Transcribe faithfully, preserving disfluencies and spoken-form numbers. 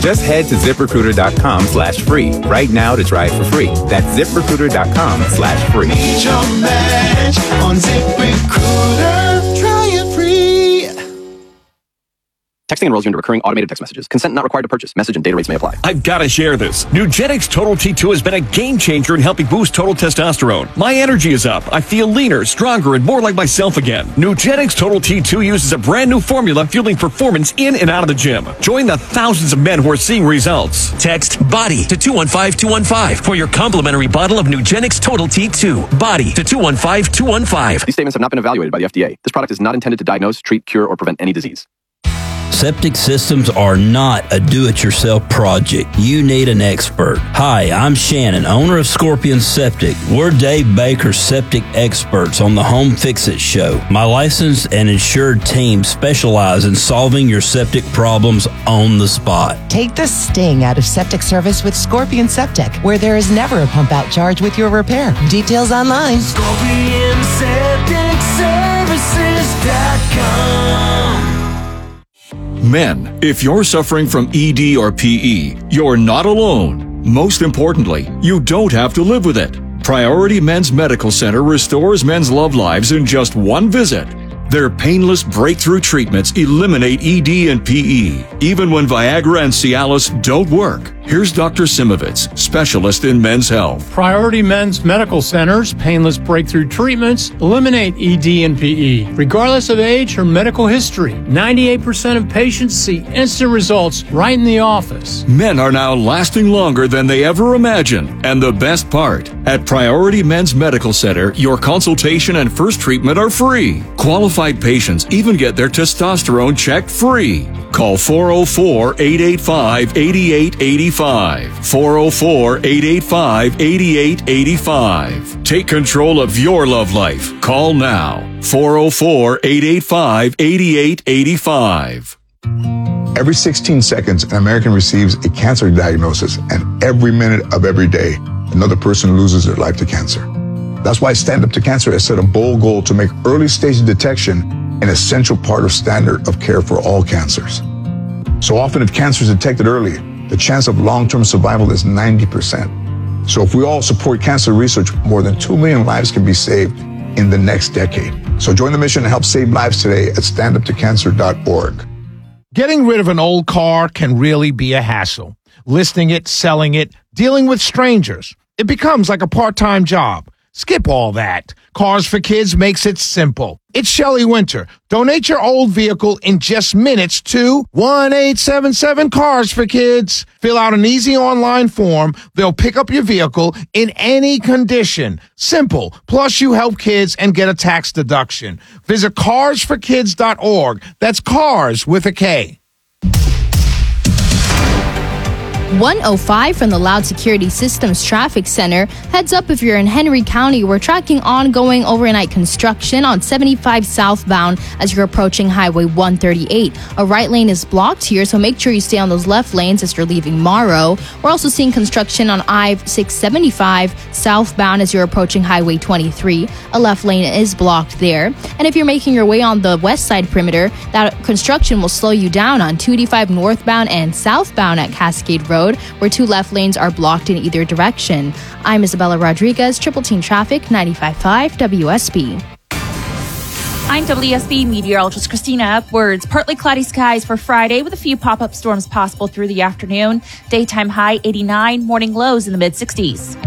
Just head to ZipRecruiter.com slash free right now to try it for free. That's ZipRecruiter.com slash free. Need your match on ZipRecruiter. Try it free. Texting enrolls you into recurring automated text messages. Consent not required to purchase. Message and data rates may apply. I've got to share this. Nugenix Total T two has been a game changer in helping boost total testosterone. My energy is up. I feel leaner, stronger, and more like myself again. Nugenix Total T two uses a brand new formula fueling performance in and out of the gym. Join the thousands of men who are seeing results. Text BODY to two one five two one five for your complimentary bottle of Nugenix Total T two. BODY to two one five two one five. These statements have not been evaluated by the F D A. This product is not intended to diagnose, treat, cure, or prevent any disease. Septic systems are not a do-it-yourself project. You need an expert. Hi, I'm Shannon, owner of Scorpion Septic. We're Dave Baker's septic experts on the Home Fix-It Show. My licensed and insured team specialize in solving your septic problems on the spot. Take the sting out of septic service with Scorpion Septic, where there is never a pump-out charge with your repair. Details online. Scorpion Septic Services dot com. Men, if you're suffering from E D or P E, you're not alone. Most importantly, you don't have to live with it. Priority Men's Medical Center restores men's love lives in just one visit. Their painless breakthrough treatments eliminate E D and P E, even when Viagra and Cialis don't work. Here's Doctor Simovitz, specialist in men's health. Priority Men's Medical Center's painless breakthrough treatments eliminate E D and P E, regardless of age or medical history. ninety-eight percent of patients see instant results right in the office. Men are now lasting longer than they ever imagined. And the best part, at Priority Men's Medical Center, your consultation and first treatment are free. Qualified patients even get their testosterone checked free. Call four oh four, eight eight five, eight eight eight five. four oh four, eight eight five, eight eight eight five. Take control of your love life. Call now. four oh four, eight eight five, eight eight eight five. Every sixteen seconds, an American receives a cancer diagnosis, and every minute of every day, another person loses their life to cancer. That's why Stand Up to Cancer has set a bold goal to make early stage detection an essential part of standard of care for all cancers. So often, if cancer is detected early, the chance of long-term survival is ninety percent. So if we all support cancer research, more than two million lives can be saved in the next decade. So join the mission to help save lives today at stand up to cancer dot org. Getting rid of an old car can really be a hassle. Listing it, selling it, dealing with strangers. It becomes like a part-time job. Skip all that. Cars for Kids makes it simple. It's Shelley Winter. Donate your old vehicle in just minutes to one eight seven seven Cars for Kids. Fill out an easy online form. They'll pick up your vehicle in any condition. Simple. Plus, you help kids and get a tax deduction. Visit cars for kids dot org. That's cars with a K. one oh five from the Loud Security Systems Traffic Center. Heads up if you're in Henry County. We're tracking ongoing overnight construction on seventy-five southbound as you're approaching Highway one thirty-eight. A right lane is blocked here, so make sure you stay on those left lanes as you're leaving Morrow. We're also seeing construction on I six seventy-five southbound as you're approaching Highway twenty-three. A left lane is blocked there. And if you're making your way on the west side perimeter, that construction will slow you down on two eighty-five northbound and southbound at Cascade Road, where two left lanes are blocked in either direction. I'm Isabella Rodriguez, Triple Team Traffic, ninety-five point five W S B. I'm W S B meteorologist Christina Upwards. Partly cloudy skies for Friday with a few pop-up storms possible through the afternoon. Daytime high eighty-nine, morning lows in the mid-sixties.